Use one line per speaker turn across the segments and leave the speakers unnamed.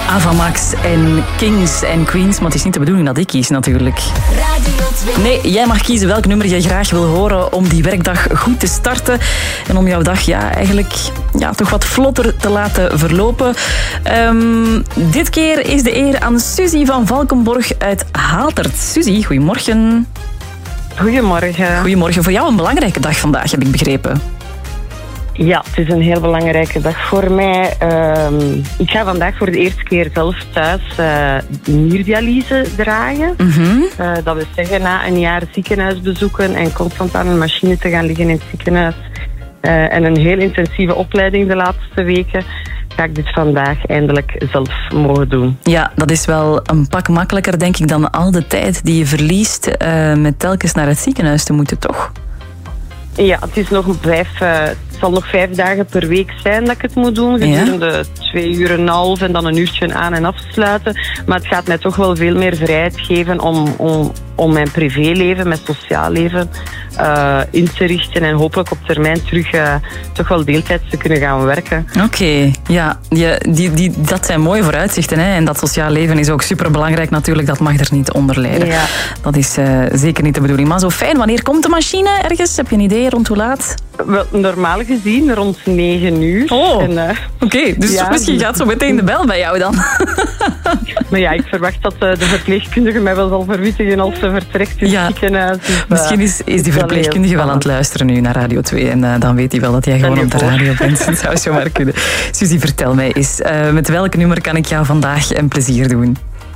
Ava Max en Kings en Queens. Maar het is niet de bedoeling dat ik kies natuurlijk.
Radio 2.
Nee, jij mag kiezen welk nummer je graag wil horen om die werkdag goed te starten. En om jouw dag eigenlijk toch wat vlotter te laten verlopen. Dit keer is de eer aan Suzy van Valkenborg uit Haaltert. Suzy, goedemorgen.
Goedemorgen.
Goedemorgen. Voor jou een belangrijke dag vandaag, heb ik begrepen.
Ja, het is een heel belangrijke dag voor mij. Ik ga vandaag voor de eerste keer zelf thuis nierdialyse dragen.
Mm-hmm.
Dat wil zeggen, na een jaar ziekenhuisbezoeken en constant aan een machine te gaan liggen in het ziekenhuis. En een heel intensieve opleiding de laatste weken, ga ik dit vandaag eindelijk zelf mogen doen.
Ja, dat is wel een pak makkelijker, denk ik, dan al de tijd die je verliest met telkens naar het ziekenhuis te moeten, toch?
Ja, het zal nog 5 dagen per week zijn dat ik het moet doen. Gedurende 2 uur en een half en dan een uurtje aan- en afsluiten. Maar het gaat mij toch wel veel meer vrijheid geven om mijn privéleven, mijn sociaal leven in te richten. En hopelijk op termijn terug toch wel deeltijds te kunnen gaan werken.
Oké, ja. Dat zijn mooie vooruitzichten. Hè? En dat sociaal leven is ook superbelangrijk natuurlijk. Dat mag er niet onder lijden.
Ja.
Dat is zeker niet de bedoeling. Maar zo fijn, wanneer komt de machine ergens? Heb je een idee rond hoe laat?
Wel, normaal gezien rond 9 uur.
Oh, oké. Dus misschien gaat zo meteen de bel bij jou dan.
Maar ja, ik verwacht dat de verpleegkundige mij wel zal verwittigen als ze vertrekt in het ziekenhuis. Dus,
misschien is die verpleegkundige wel aan het luisteren nu naar Radio 2 en dan weet hij wel dat jij gewoon op de radio bent. Dat zou zo maar kunnen. Suzy, vertel mij eens, met welk nummer kan ik jou vandaag een plezier doen?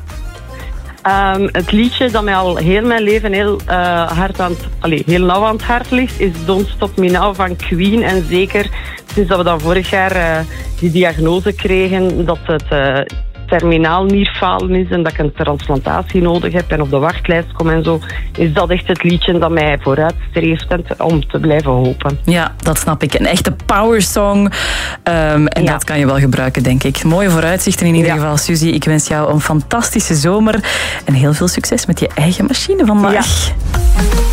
Het liedje dat mij al heel mijn leven heel nauw aan het hart ligt, is Don't Stop Me Now van Queen. En zeker sinds dat we dan vorig jaar die diagnose kregen dat het terminaal nierfalen is en dat ik een transplantatie nodig heb en op de wachtlijst kom en zo, is dat echt het liedje dat mij vooruit streeft om te blijven hopen.
Ja, dat snap ik. Een echte powersong. En dat kan je wel gebruiken, denk ik. Mooie vooruitzichten in ieder geval, Suzy. Ik wens jou een fantastische zomer en heel veel succes met je eigen machine vandaag.
Ja.